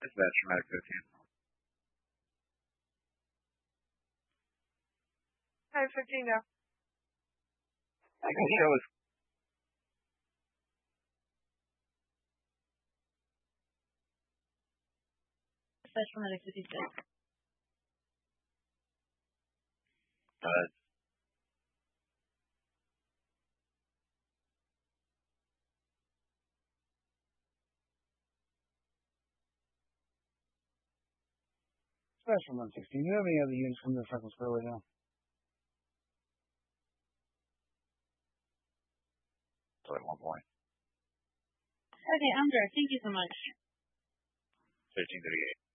Dispatch from Medic 15. Hi, 15 now. I can show us. Dispatch from Medic 56. Dispatch from 116. Do you have any other units from the Freckles Square right now? So at 1 point. Okay, I'm good. Thank you so much. 1338.